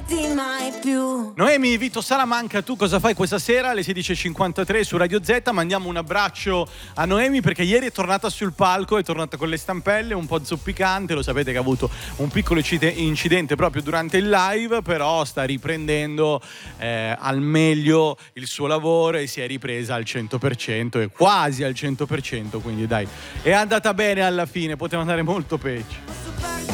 mai più. Noemi Vito Salamanca, tu cosa fai questa sera alle 16.53 su Radio Z? Mandiamo un abbraccio a Noemi perché ieri è tornata sul palco, è tornata con le stampelle un po' zoppicante, lo sapete che ha avuto un piccolo incidente proprio durante il live, però sta riprendendo al meglio il suo lavoro e si è ripresa al 100% e quasi al 100%, quindi dai, è andata bene alla fine, poteva andare molto peggio.